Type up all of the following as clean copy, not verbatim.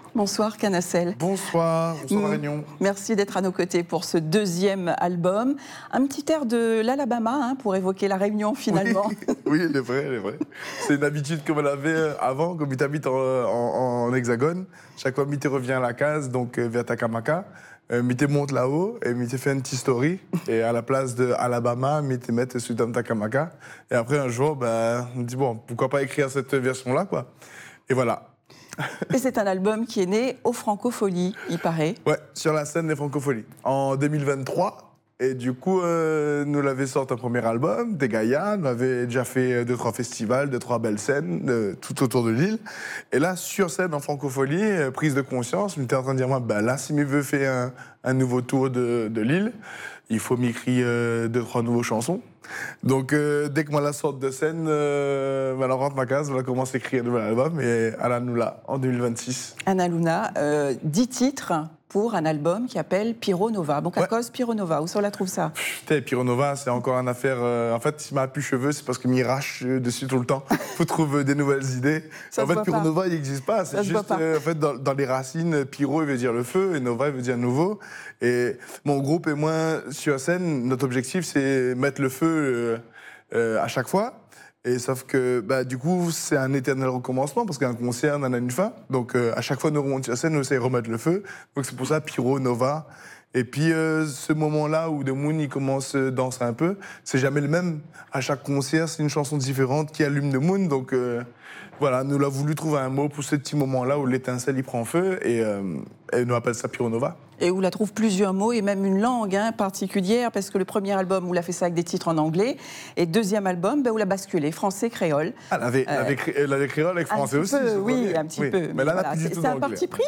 Bonsoir Canacel. Bonsoir Réunion. Merci d'être à nos côtés pour ce deuxième album. Un petit air de l'Alabama pour évoquer la Réunion finalement. Oui, il est vrai. C'est une habitude comme on avait avant, comme tu habites en hexagone. Chaque fois, Mité revient à la case, donc vers Takamaka. Mité monte là-haut et Mité fait une petite story. Et à la place de Alabama, Mité met Sudam Takamaka. Et après, un jour, on dit bon, pourquoi pas écrire cette version-là, quoi. Et voilà. Et c'est un album qui est né au Francofolie, il paraît. Ouais, sur la scène des Francopholies. En 2023. Et du coup, nous l'avons sorti un premier album, des Gaïa. Nous avions déjà fait 2-3 festivals, 2-3 belles scènes tout autour de l'île. Et là, sur scène en Francophonie, prise de conscience, je m'étais en train de dire, moi, là, si je veux faire un nouveau tour de l'île, il faut m'écrire 2-3 nouveaux chansons. Donc, dès que moi la sorte de scène, on rentre ma case, on va commencer à écrire un nouvel album. Et Analouna, en 2026. Analouna, 10 titres pour un album qui s'appelle Pyro Nova. Bon, à cause Pyro Nova, où ça on la trouve ça? Putain, Pyro Nova, c'est encore une affaire. En fait, si m'a plus cheveux, c'est parce que m'y rache dessus tout le temps. Faut trouver des nouvelles idées. Ça en fait, Pyro Nova, il n'existe pas. C'est juste, en fait, dans les racines, Pyro, il veut dire le feu, et Nova, il veut dire nouveau. Et mon groupe et moi, sur scène, notre objectif, c'est mettre le feu à chaque fois. Et sauf que, du coup, c'est un éternel recommencement, parce qu'un concert en a une fin. Donc, à chaque fois, nous remontons sur scène, nous essayons de remettre le feu. Donc, c'est pour ça, Pyro, Nova. Et puis, ce moment-là où The Moon, il commence à danser un peu, c'est jamais le même. À chaque concert, c'est une chanson différente qui allume The Moon. Donc, voilà, nous l'avons voulu trouver un mot pour ce petit moment-là où l'étincelle, il prend feu. Et nous appelle ça Pyro Nova. Et où la trouve plusieurs mots et même une langue particulière, parce que le premier album, où l'a fait ça avec des titres en anglais, et deuxième album, où l'a basculé, français, créole. Ah, elle avait créole avec français aussi. Oui, un petit peu. Mais là, voilà, c'est un parti pris?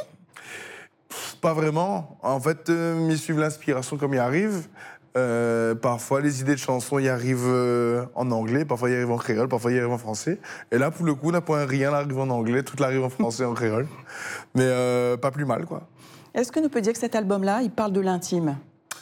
Pas vraiment. En fait, m'y suivent l'inspiration comme il arrive. Parfois, les idées de chansons y arrivent en anglais, parfois y arrivent en créole, parfois y arrivent en français. Et là, pour le coup, n'a point rien arrive en anglais, tout arrive en français, en créole. Mais pas plus mal, quoi. Est-ce que nous peut dire que cet album-là, il parle de l'intime?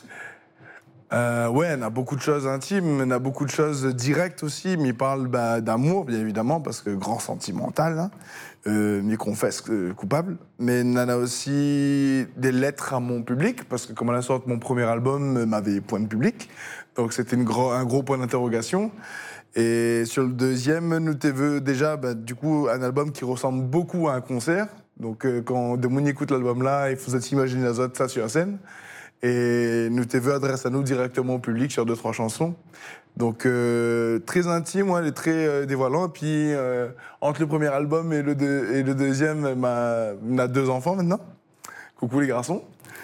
Ouais, on a beaucoup de choses intimes, on a beaucoup de choses directes aussi, mais il parle d'amour, bien évidemment, parce que grand sentimental, hein. M'y confesse coupable. Mais on a aussi des lettres à mon public, parce que comme à la sorte, mon premier album m'avait point de public, donc c'était un gros point d'interrogation. Et sur le deuxième, nous t'avons déjà, du coup, un album qui ressemble beaucoup à un concert. Donc quand The Moon écoute l'album-là, il faut s'imaginer les autres, ça sur la scène. Et nous t'avons adressé à nous directement au public sur 2-3 chansons. Donc très intime, ouais, très dévoilant. Et puis entre le premier album et le deuxième, on a 2 enfants maintenant. Coucou les garçons.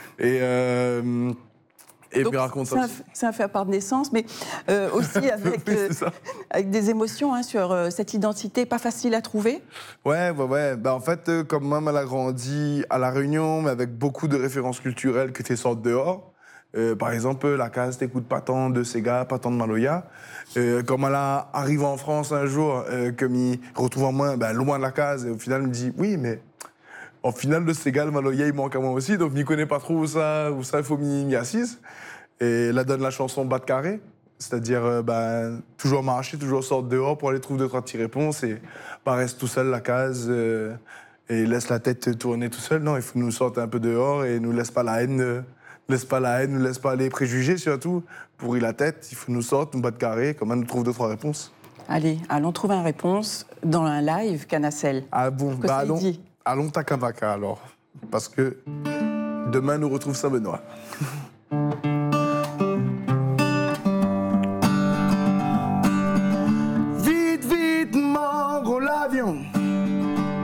Et donc, puis raconte ça. C'est un fait par naissance, mais aussi avec des émotions sur cette identité pas facile à trouver. Ouais. En fait, comme maman elle a grandi à La Réunion, mais avec beaucoup de références culturelles que tu sortes dehors. Par exemple, la case t'écoute pas tant de Sega, pas tant de Maloya. Comme elle arrive en France un jour, comme il retrouve en moi loin de la case, et au final, il me dit oui, mais au final, le Sega, le Maloya, il manque à moi aussi, donc je ne connais pas trop où ça il faut m'y assise. Et là donne la chanson Bas de carré, c'est-à-dire toujours marcher, toujours sortir dehors pour aller trouver 2-3 petites réponses et pas reste tout seul la case et laisse la tête tourner tout seul. Non, il faut nous sortir un peu dehors et nous laisse pas la haine, nous laisse pas les préjugés surtout. Pourrir la tête, il faut nous sortir, nous Bas de carré, comment nous trouve 2-3 réponses. Allez, allons trouver une réponse dans un live, Canacel. Ah bon, allons Takamaka alors, parce que demain nous retrouve Saint-Benoît.